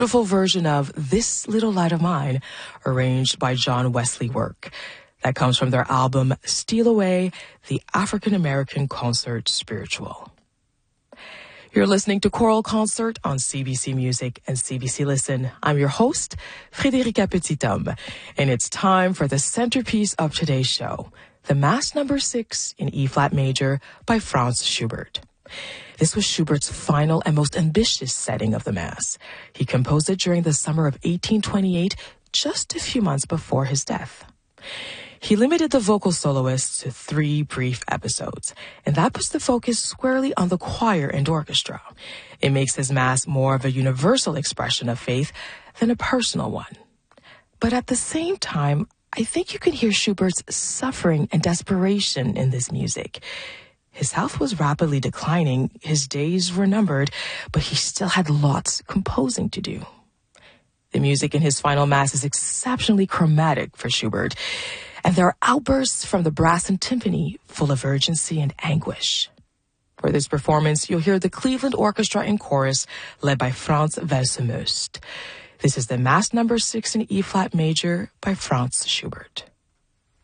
Beautiful version of This Little Light of Mine, arranged by John Wesley Work. That comes from their album Steal Away, the African American Concert Spiritual. You're listening to Choral Concert on CBC Music and CBC Listen. I'm your host, Frédérica Petithomme, and it's time for the centerpiece of today's show, the Mass No. 6 in E-flat major by Franz Schubert. This was Schubert's final and most ambitious setting of the Mass. He composed it during the summer of 1828, just a few months before his death. He limited the vocal soloists to 3 brief episodes, and that puts the focus squarely on the choir and orchestra. It makes his Mass more of a universal expression of faith than a personal one. But at the same time, I think you can hear Schubert's suffering and desperation in this music. His health was rapidly declining, his days were numbered, but he still had lots composing to do. The music in his final Mass is exceptionally chromatic for Schubert, and there are outbursts from the brass and timpani full of urgency and anguish. For this performance, you'll hear the Cleveland Orchestra in chorus, led by Franz Welssemoest. This is the Mass No. 6 in E-flat major by Franz Schubert.